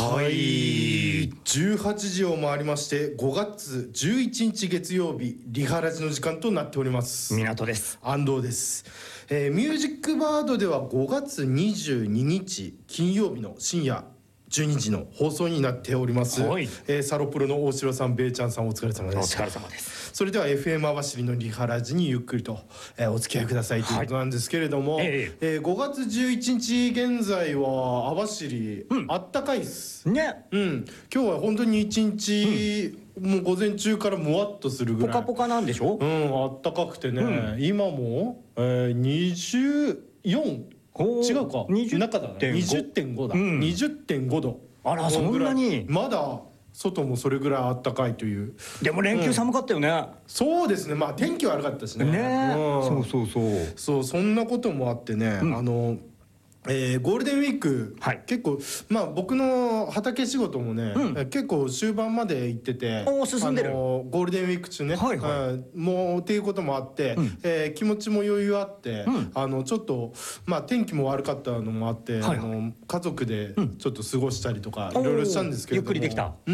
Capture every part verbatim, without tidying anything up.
はい、じゅうはちじを回りましてごがつじゅういちにち月曜日、リハラジの時間となっております。 港です。 安藤です。えー、ミュージックバードではごがつにじゅうににち金曜日の深夜じゅうにじの放送になっております。はい、えー、サロプロの大城さん、ベイちゃんさん、お疲れ様です。 お疲れ様です。 それでは エフエム 網走のリハラジにゆっくりと、えー、お付き合いくださいということなんですけれども、はい、えーえー、ごがつじゅういちにち現在は網走、うん、あったかいっすね。うん、今日は本当に一日、うん、もう午前中からもわっとするぐらいポカポカなんでしょ。 うん、あったかくてね、うん、今も、えー、にじゅうよん違うか中だね にじゅってんご だ、うん、にじゅってんごど。 あら、そんなにまだ外もそれぐらいあったかいという。 でも連休寒かったよね、うん、 そうですね。まあ天気悪かったしね。 ね、 うん、 そうそうそうそうそんなこともあってね、うん、あのえー、ゴールデンウィーク、はい、結構まあ僕の畑仕事もね、うん、結構終盤まで行ってて、 お進んでる、 あのゴールデンウィーク中ね、はいはい、もうっていうこともあって、うん、えー、気持ちも余裕あって、うん、あのちょっとまあ天気も悪かったのもあって、はいはい、あの家族でちょっと過ごしたりとか、うん、いろいろしたんですけれども、 ゆっくりできた。 うん、うん、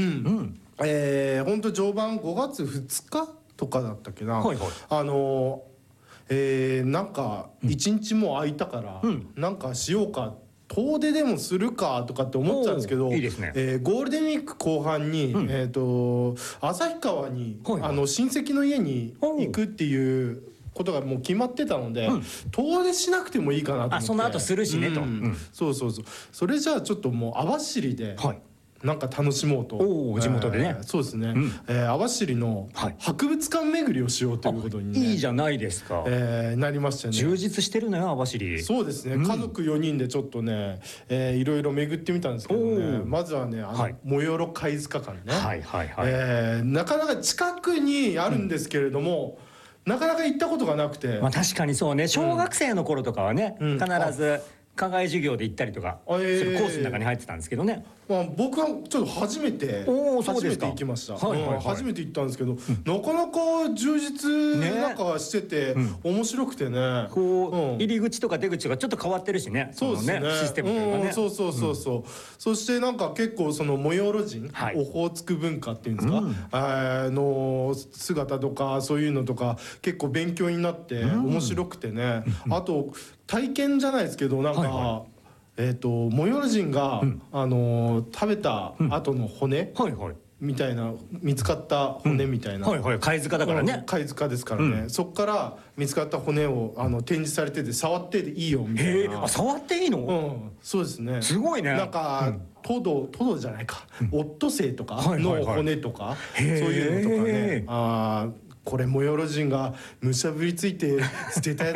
えー、ほんと序盤ごがつふつかとかだったっけな、はいはい、あのえー、なんか一日も空いたから、うん、なんかしようか遠出でもするかとかって思ってたんですけど、 いいですね、 えー、ゴールデンウィーク後半に、うん、えーと旭川に、はいはい、あの親戚の家に行くっていうことがもう決まってたので、うん、遠出しなくてもいいかなと思って。 あ、その後するしねと、うん、 うん、そうそうそう。それじゃあちょっともう網走で、はい、なんか楽しもうと。 お地元でね、 えー、そうですね、うん、えー、網走の博物館巡りをしようということに、ね、 いいじゃないですか、 えー、なりましたね。 充実してるのよ網走。 そうですね、うん、家族よにんでちょっとね、えー、いろいろ巡ってみたんですけどね、まずはねあの、はい、モヨロ貝塚館ね、はいはいはい、えー、なかなか近くにあるんですけれども、うん、なかなか行ったことがなくて、 まあ、確かにそうね、小学生の頃とかはね、うん、必ず課外授業で行ったりとか、えー、それコースの中に入ってたんですけどね。 まあ、僕はちょっと初めて初めて行きました。初めて行ったんですけど、うん、なかなか充実なんかしてて、ね、うん、面白くてね、 こう、うん、入り口とか出口がちょっと変わってるしね、 そうですね、 システムというかね、 うん、そうそうそうそう、うん、そしてなんか結構その模様路人、はい、オホーツク文化っていうんですか、うん、あの姿とかそういうのとか結構勉強になって面白くてね、うん、あと体験じゃないですけどなんか、はいはい、えーとモヨル人が、うん、あのー、食べた後の骨、うん、はいはい、みたいな見つかった骨みたいな、 うん、はいはい、貝塚だからね、 貝塚ですからね、うん、そっから見つかった骨をあの展示されてて触っていいよみたいな。 あ、触っていいの？ うん、そうですね、 すごいね。 なんか、うん、トドトドじゃないか、うん、オットセイとかの骨とか、はいはいはい、そういうのとかね、あこれモヨル人がむしゃぶりついて捨てたやつ